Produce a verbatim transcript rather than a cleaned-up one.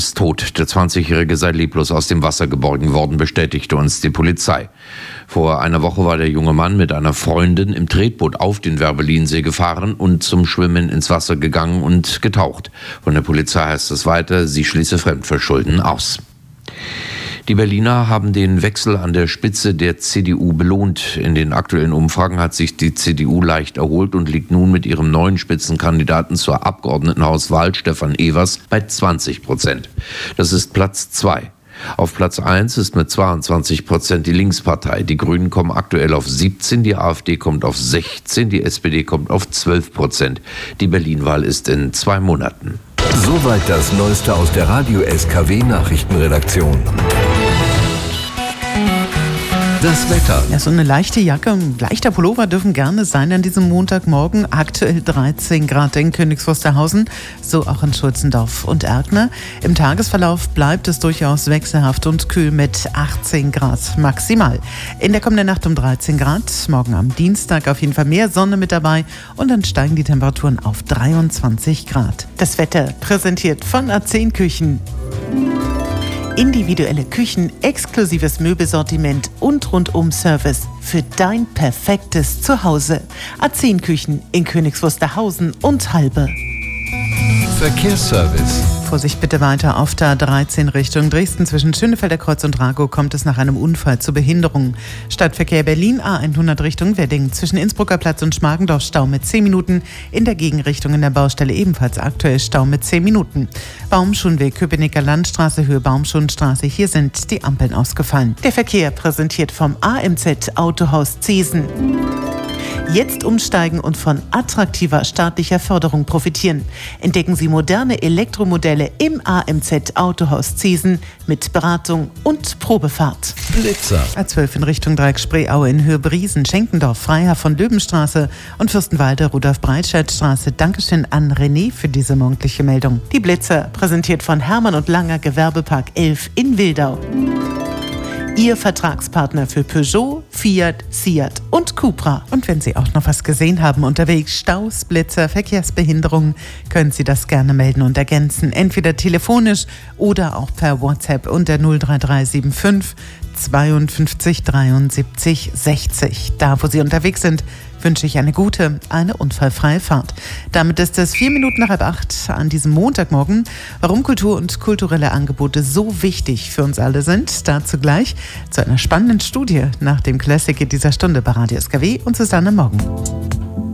ist tot. Der zwanzigjährige sei leblos aus dem Wasser geborgen worden, bestätigte uns die Polizei. Vor einer Woche war der junge Mann mit einer Freundin im Tretboot auf den Werbelinsee gefahren und zum Schwimmen ins Wasser gegangen und getaucht. Von der Polizei heißt es weiter, sie schließe Fremdverschulden aus. Die Berliner haben den Wechsel an der Spitze der C D U belohnt. In den aktuellen Umfragen hat sich die C D U leicht erholt und liegt nun mit ihrem neuen Spitzenkandidaten zur Abgeordnetenhauswahl, Stefan Evers, bei zwanzig Prozent. Das ist Platz zwei. Auf Platz eins ist mit zweiundzwanzig Prozent die Linkspartei. Die Grünen kommen aktuell auf siebzehn, die AfD kommt auf sechzehn, die S P D kommt auf zwölf Prozent. Die Berlin-Wahl ist in zwei Monaten. Soweit das Neueste aus der Radio S K W Nachrichtenredaktion. Das Wetter. Ja, so eine leichte Jacke und leichter Pullover dürfen gerne sein an diesem Montagmorgen. Aktuell dreizehn Grad in Königs Wusterhausen, so auch in Schulzendorf und Erkner. Im Tagesverlauf bleibt es durchaus wechselhaft und kühl mit achtzehn Grad maximal. In der kommenden Nacht um dreizehn Grad, morgen am Dienstag auf jeden Fall mehr Sonne mit dabei und dann steigen die Temperaturen auf dreiundzwanzig Grad. Das Wetter präsentiert von A zehn Küchen. Individuelle Küchen, exklusives Möbelsortiment und Rundum-Service für dein perfektes Zuhause. A zehn Küchen in Königs Wusterhausen und Halbe. Verkehrsservice. Vorsicht bitte weiter auf der A dreizehn Richtung Dresden. Zwischen Schönefelder Kreuz und Ragow kommt es nach einem Unfall zu Behinderungen. Stadtverkehr Berlin A hundert Richtung Wedding. Zwischen Innsbrucker Platz und Schmargendorf Stau mit zehn Minuten. In der Gegenrichtung in der Baustelle ebenfalls aktuell Stau mit zehn Minuten. Baumschulenweg Köpenicker Landstraße, Höhe Baumschulenstraße. Hier sind die Ampeln ausgefallen. Der Verkehr präsentiert vom A M Z Autohaus Ziesen. Jetzt umsteigen und von attraktiver staatlicher Förderung profitieren. Entdecken Sie moderne Elektromodelle im A M Z Autohaus Ziesen mit Beratung und Probefahrt. Blitzer. A zwölf in Richtung Dreieck-Spreeaue in Höhe Briesen, Schenkendorf, Freiherr von Löwenstraße und Fürstenwalde, Rudolf-Breitscheid-Straße. Dankeschön an René für diese morgendliche Meldung. Die Blitzer präsentiert von Hermann und Langer Gewerbepark elf in Wildau. Ihr Vertragspartner für Peugeot, Fiat, Seat und Cupra. Und wenn Sie auch noch was gesehen haben unterwegs, Staus, Blitzer, Verkehrsbehinderungen, können Sie das gerne melden und ergänzen. Entweder telefonisch oder auch per WhatsApp unter null drei drei sieben fünf zweiundfünfzig dreiundsiebzig sechzig. Da, wo Sie unterwegs sind, wünsche ich eine gute, eine unfallfreie Fahrt. Damit ist es vier Minuten nach halb acht an diesem Montagmorgen. Warum Kultur und kulturelle Angebote so wichtig für uns alle sind, dazu gleich zu einer spannenden Studie nach dem Classic in dieser Stunde bei Radio S K W und Susanne Morgen.